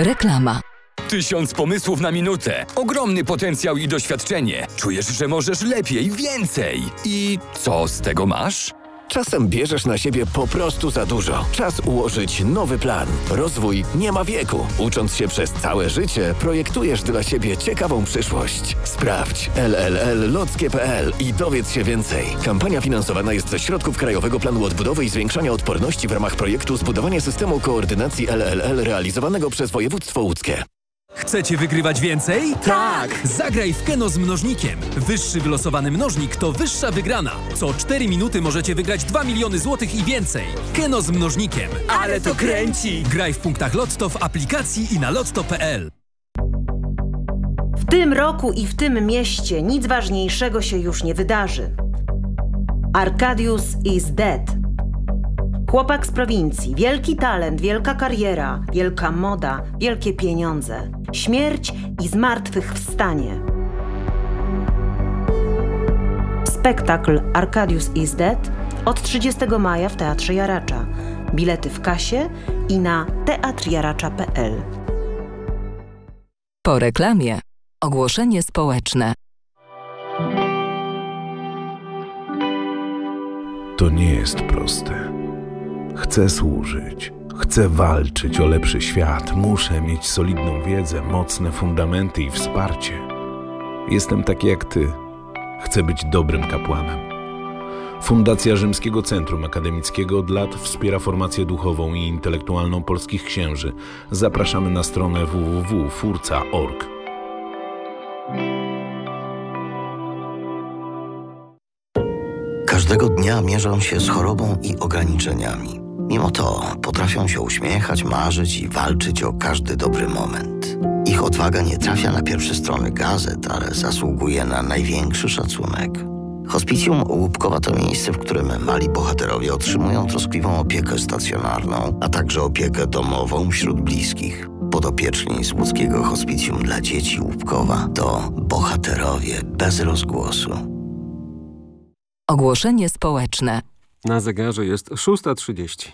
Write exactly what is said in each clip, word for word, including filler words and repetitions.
Reklama. Tysiąc pomysłów na minutę. Ogromny potencjał i doświadczenie. Czujesz, że możesz lepiej, więcej. I co z tego masz? Czasem bierzesz na siebie po prostu za dużo. Czas ułożyć nowy plan. Rozwój nie ma wieku. Ucząc się przez całe życie, projektujesz dla siebie ciekawą przyszłość. Sprawdź l l l lockie kropka p l i dowiedz się więcej. Kampania finansowana jest ze środków Krajowego Planu Odbudowy i Zwiększania Odporności w ramach projektu Zbudowanie systemu koordynacji L L L realizowanego przez województwo łódzkie. Chcecie wygrywać więcej? Tak! Zagraj w Keno z mnożnikiem. Wyższy wylosowany mnożnik to wyższa wygrana. Co cztery minuty możecie wygrać dwa miliony złotych i więcej. Keno z mnożnikiem. Ale to kręci! Graj w punktach Lotto w aplikacji i na lotto kropka p l. W tym roku i w tym mieście nic ważniejszego się już nie wydarzy. Arkadiusz is dead. Chłopak z prowincji, wielki talent, wielka kariera, wielka moda, wielkie pieniądze, śmierć i zmartwychwstanie. Spektakl Arkadiusz is dead od trzydziestego maja w Teatrze Jaracza. Bilety w kasie i na teatr jaracza kropka p l. Po reklamie. Ogłoszenie społeczne. To nie jest proste. Chcę służyć, chcę walczyć o lepszy świat, muszę mieć solidną wiedzę, mocne fundamenty i wsparcie. Jestem taki jak ty. Chcę być dobrym kapłanem. Fundacja Rzymskiego Centrum Akademickiego od lat wspiera formację duchową i intelektualną polskich księży. Zapraszamy na stronę w w w kropka furca kropka org. Każdego dnia mierzą się z chorobą i ograniczeniami. Mimo to potrafią się uśmiechać, marzyć i walczyć o każdy dobry moment. Ich odwaga nie trafia na pierwsze strony gazet, ale zasługuje na największy szacunek. Hospicjum Łupkowa to miejsce, w którym mali bohaterowie otrzymują troskliwą opiekę stacjonarną, a także opiekę domową wśród bliskich. Podopieczni z łódzkiego Hospicjum dla dzieci Łupkowa to bohaterowie bez rozgłosu. Ogłoszenie społeczne. Na zegarze jest szósta trzydzieści.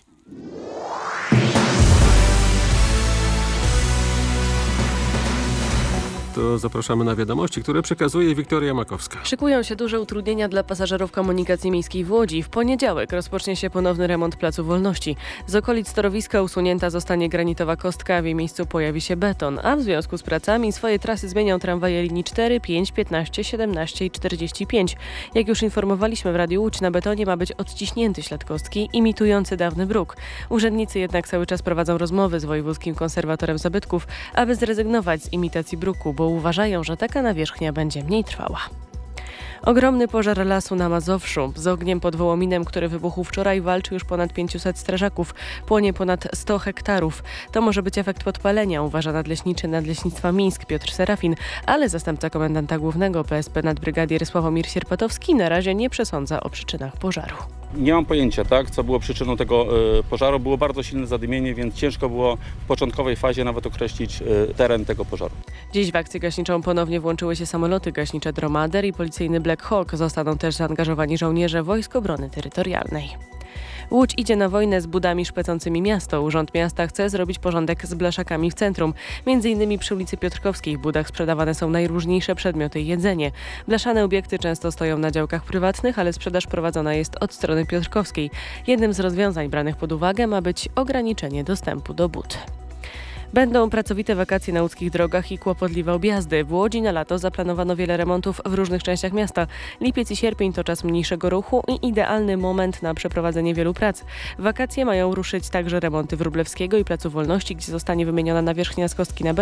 To zapraszamy na wiadomości, które przekazuje Wiktoria Makowska. Szykują się duże utrudnienia dla pasażerów komunikacji miejskiej w Łodzi. W poniedziałek rozpocznie się ponowny remont Placu Wolności. Z okolic torowiska usunięta zostanie granitowa kostka, w jej miejscu pojawi się beton, a w związku z pracami swoje trasy zmienią tramwaje linii cztery, pięć, piętnaście, siedemnaście i czterdzieści pięć. Jak już informowaliśmy w Radiu Łódź, na betonie ma być odciśnięty ślad kostki, imitujący dawny bruk. Urzędnicy jednak cały czas prowadzą rozmowy z Wojewódzkim Konserwatorem Zabytków, aby zrezygnować z imitacji bruku, bo uważają, że taka nawierzchnia będzie mniej trwała. Ogromny pożar lasu na Mazowszu. Z ogniem pod Wołominem, który wybuchł wczoraj, walczy już ponad pięciuset strażaków. Płonie ponad sto hektarów. To może być efekt podpalenia, uważa nadleśniczy Nadleśnictwa Mińsk Piotr Serafin, ale zastępca komendanta głównego P S P nadbrygadier Sławomir Sierpatowski na razie nie przesądza o przyczynach pożaru. Nie mam pojęcia, tak, co było przyczyną tego y, pożaru. Było bardzo silne zadymienie, więc ciężko było w początkowej fazie nawet określić y, teren tego pożaru. Dziś w akcję gaśniczą ponownie włączyły się samoloty gaśnicze Dromader i policyjny Black Hawk. Zostaną też zaangażowani żołnierze Wojsk Obrony Terytorialnej. Łódź idzie na wojnę z budami szpecącymi miasto. Urząd Miasta chce zrobić porządek z blaszakami w centrum. Między innymi przy ulicy Piotrkowskiej w budach sprzedawane są najróżniejsze przedmioty i jedzenie. Blaszane obiekty często stoją na działkach prywatnych, ale sprzedaż prowadzona jest od strony Piotrkowskiej. Jednym z rozwiązań branych pod uwagę ma być ograniczenie dostępu do bud. Będą pracowite wakacje na łódzkich drogach i kłopotliwe objazdy. W Łodzi na lato zaplanowano wiele remontów w różnych częściach miasta. Lipiec i sierpień to czas mniejszego ruchu i idealny moment na przeprowadzenie wielu prac. W wakacje mają ruszyć także remonty Wróblewskiego i Placu Wolności, gdzie zostanie wymieniona nawierzchnia z kostki na beton.